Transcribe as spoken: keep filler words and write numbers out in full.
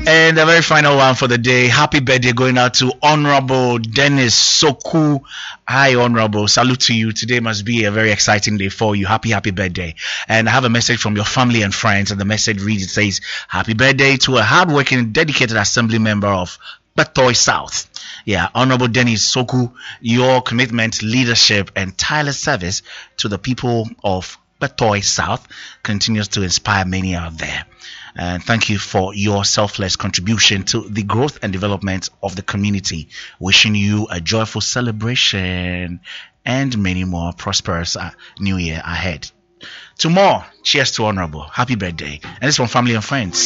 And the very final one for the day. Happy birthday going out to Honorable Dennis Soku. Hi, Honorable. Salute to you. Today must be a very exciting day for you. Happy, happy birthday. And I have a message from your family and friends. And the message reads, it says, happy birthday to a hardworking, dedicated assembly member of Batoy South. Yeah, Honorable Dennis Soku, your commitment, leadership, and tireless service to the people of Batoy South continues to inspire many out there. And thank you for your selfless contribution to the growth and development of the community. Wishing you a joyful celebration and many more prosperous uh, new year ahead. To more, cheers to Honorable. Happy birthday. And this from family and friends.